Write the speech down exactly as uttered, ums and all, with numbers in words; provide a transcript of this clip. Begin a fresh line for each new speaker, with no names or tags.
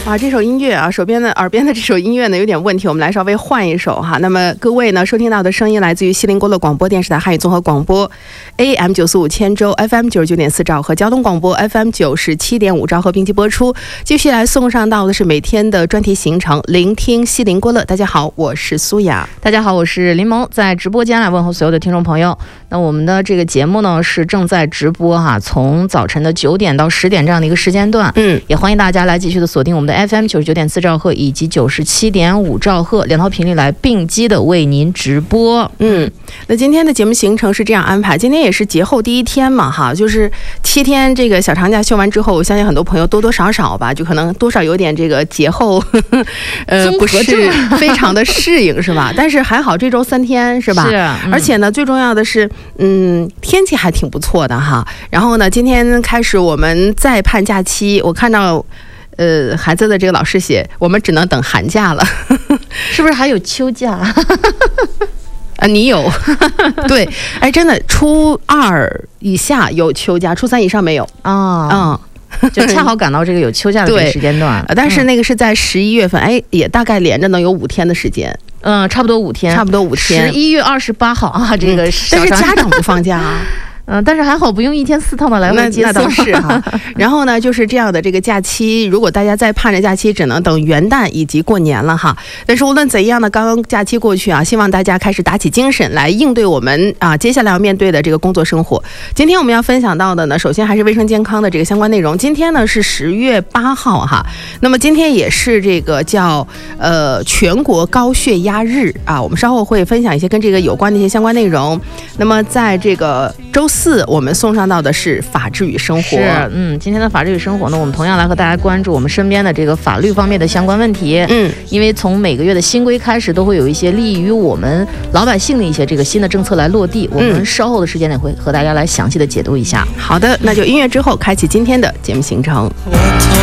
啊，这首音乐啊，手边的耳边的这首音乐呢有点问题，我们来稍微换一首哈。那么各位呢，收听到的声音来自于西林郭勒广播电视台汉语综合广播 A M 九四五千州 F M 九十九点四兆赫，交通广播 F M 九十七点五兆赫并机播出。继续来送上到的是每天的专题行程，聆听西林郭勒。大家好，我是苏雅。
大家好，我是林萌，在直播间来问候所有的听众朋友。那我们的这个节目呢是正在直播哈，从早晨的九点到十点这样的一个时间段，嗯，也欢迎大家来继续的锁定我们的 F M 九十九点四兆赫以及九十七点五兆赫两套频率来并机的为您直播。
嗯，那今天的节目行程是这样安排，今天也是节后第一天嘛哈，就是七天这个小长假休完之后，我相信很多朋友多多少少吧，就可能多少有点这个节后呵呵呃不是非常的适应是吧？但是还好这周三天是吧？是、嗯，而且呢最重要的是，嗯，天气还挺不错的哈。然后呢，今天开始我们再盼假期，我看到。呃，孩子的这个老师写，我们只能等寒假了，
是不是还有秋假？
啊，你有？对，哎，真的，初二以下有秋假，初三以上没有啊。
哦、嗯，就恰好赶到这个有秋假的这个时间段。
但是那个是在十一月份，哎，也大概连着能有五天的时间。
嗯，差不多五天，
差不多五天。
十一月二十八号啊，这个、嗯、
但是家长不放假啊。
嗯，但是还好不用一天四趟的来回接送。
那倒是哈。然后呢，就是这样的这个假期，如果大家再盼着假期，只能等元旦以及过年了哈。但是无论怎样呢，刚刚假期过去啊，希望大家开始打起精神来应对我们啊接下来要面对的这个工作生活。今天我们要分享到的呢，首先还是卫生健康的这个相关内容。今天呢是十月八号哈，那么今天也是这个叫呃全国高血压日啊，我们稍后会分享一些跟这个有关的一些相关内容。那么在这个周四。四，我们送上到的是法治与生活。
是，嗯，今天的法治与生活呢，我们同样来和大家关注我们身边的这个法律方面的相关问题。嗯，因为从每个月的新规开始，都会有一些利于我们老百姓的一些这个新的政策来落地。我们稍后的时间呢，会和大家来详细的解读一下。
好的，那就音乐之后开启今天的节目行程。